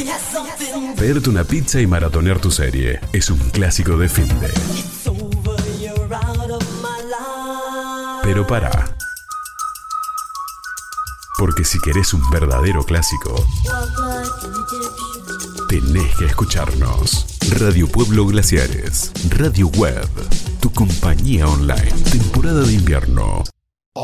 Pedirte una pizza y maratonear tu serie es un clásico de finde. Pero pará. Porque si querés un verdadero clásico, tenés que escucharnos. Radio Pueblo Glaciares, Radio Web, tu compañía online, temporada de invierno.